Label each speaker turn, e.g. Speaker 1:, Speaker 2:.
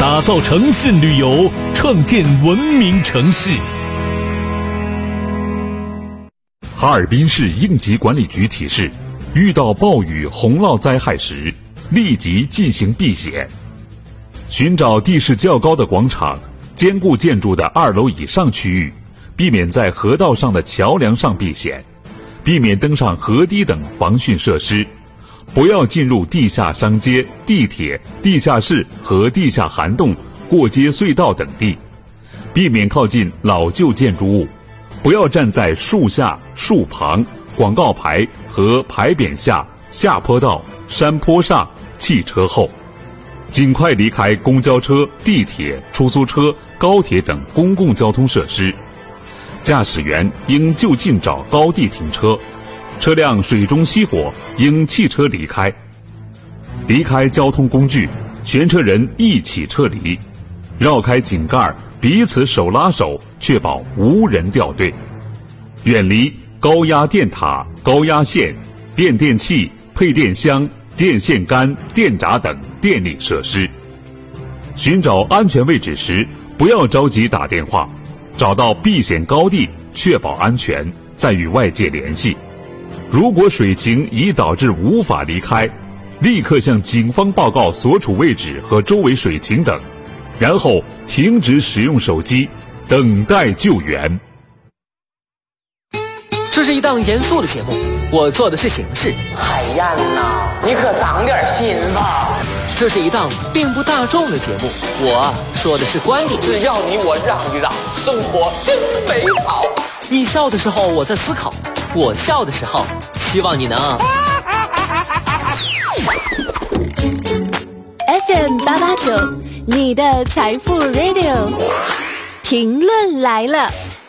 Speaker 1: 打造诚信旅游，创建文明城市。
Speaker 2: 哈尔滨市应急管理局提示，遇到暴雨、洪涝灾害时，立即进行避险。寻找地势较高的广场、坚固建筑的2楼以上区域，避免在河道上的桥梁上避险，避免登上河堤等防汛设施，不要进入地下商街、地铁、地下室和地下涵洞、过街隧道等地，避免靠近老旧建筑物，不要站在树下、树旁、广告牌和牌匾下、下坡道、山坡上、汽车后，尽快离开公交车、地铁、出租车、高铁等公共交通设施。驾驶员应就近找高地停车，车辆水中熄火应弃车离开。离开交通工具，全车人一起撤离，绕开井盖，彼此手拉手，确保无人掉队。远离高压电塔、高压线、变电器、配电箱、电线杆、电闸等电力设施。寻找安全位置时，不要着急打电话，找到避险高地，确保安全，再与外界联系。如果水情已导致无法离开，立刻向警方报告所处位置和周围水情等，然后停止使用手机，等待救援。
Speaker 3: 这是一档严肃的节目，我做的是形式。
Speaker 4: 海燕呐，你可长点心吧。
Speaker 3: 这是一档并不大众的节目，我说的是观点。
Speaker 4: 只要你我让一让，生活真美好。
Speaker 3: 你笑的时候我在思考，我笑的时候希望你能
Speaker 5: FM 889，你的财富 Radio， 评论来了。